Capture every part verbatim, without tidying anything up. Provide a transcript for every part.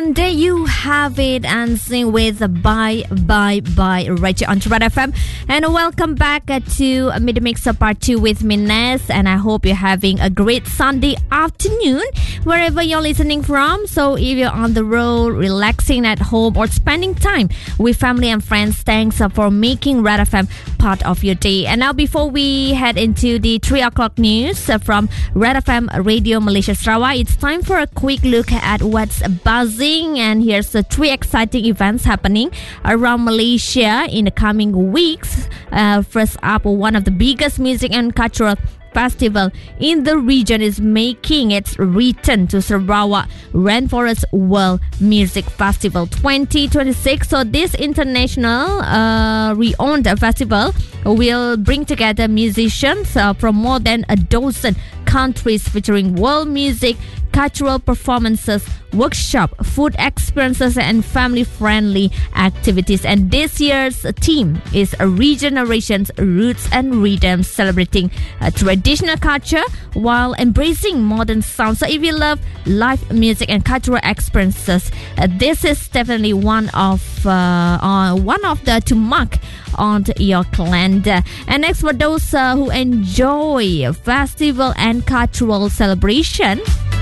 And there you have it, and sing with Bye Bye Bye right here on Red F M. And welcome back to Mid Mix Part two with me, Ness. And I hope you're having a great Sunday afternoon wherever you're listening from. So if you're on the road, relaxing at home, or spending time with family and friends, thanks for making Red F M part of your day. And now before we head into the three o'clock news from Red F M Radio Malaysia Sarawak, it's time for a quick look at what's buzzing. And here's the three exciting events happening around Malaysia in the coming weeks. Uh, first up, one of the biggest music and cultural festival in the region is making its return to Sarawak, Rainforest World Music Festival twenty twenty-six. So this international uh, renowned festival will bring together musicians uh, from more than a dozen countries, featuring world music, cultural performances, workshop, food experiences, and family-friendly activities. And this year's theme is Regenerations, Roots and Rhythms, celebrating uh, traditional culture while embracing modern sound. So if you love live music and cultural experiences, uh, this is definitely one of uh, uh, one of the to mark on your calendar. And next, for those uh, who enjoy festival and cultural celebration,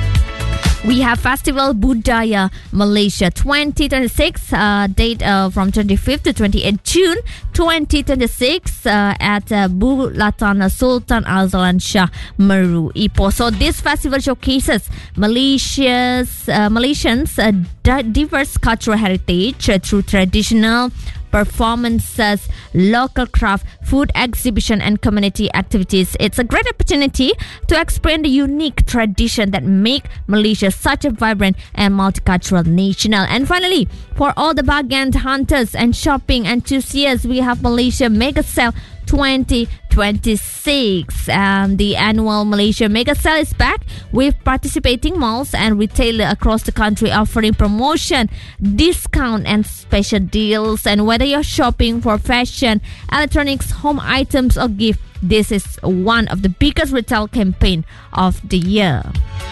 we have Festival Budaya Malaysia twenty twenty-six, uh, date uh, from twenty-fifth to twenty-eighth June twenty twenty-six uh, at uh, Bulatan Sultan Azlan Shah Meru, Ipoh. So this festival showcases Malaysia's uh, Malaysians' uh, diverse cultural heritage uh, through traditional performances, local craft, food exhibition, and community activities. It's a great opportunity to experience the unique tradition that make Malaysia such a vibrant and multicultural nation. And finally, for all the bargain hunters and shopping enthusiasts, we have Malaysia Mega Sale twenty twenty-six. Um, the annual Malaysia Mega Sale is back with participating malls and retailers across the country offering promotion, discount, and special deals. And whether you're shopping for fashion, electronics, home items, or gift, this is one of the biggest retail campaign of the year.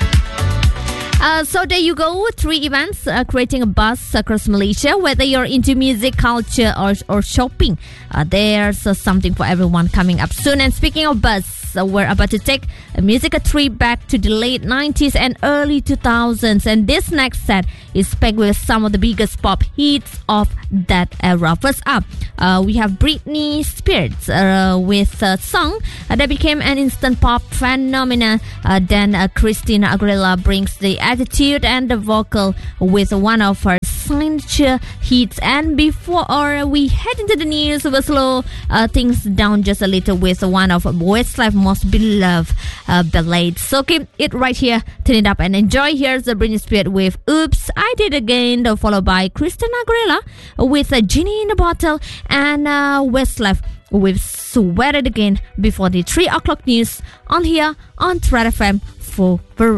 Uh, so there you go, three events uh, creating a buzz across Malaysia. Whether you're into music, culture, or or shopping, uh, there's uh, something for everyone coming up soon. And speaking of buzz, uh, we're about to take a musical trip back to the late nineties and early two thousands. And this next set is packed with some of the biggest pop hits of that era. First up, uh, we have Britney Spears uh, with a song uh, that became an instant pop phenomenon. Uh, then uh, Christina Aguilera brings the attitude and the vocal with one of her signature hits. And before or we head into the news, we'll slow uh, things down just a little with one of Westlife's most beloved uh, ballads. So keep it right here, turn it up and enjoy. Here's the Britney Spears with Oops, I Did Again, followed by Christina Aguilera with a Genie in a Bottle, and uh, Westlife with Swear It Again before the three o'clock news on here on Red F M for